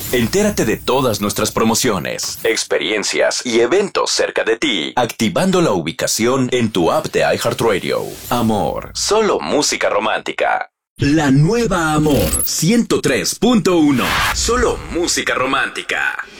Entérate de todas nuestras promociones, experiencias y eventos cerca de ti, activando la ubicación en tu app de iHeartRadio. Amor, solo música romántica. La nueva Amor 103.1. Solo música romántica.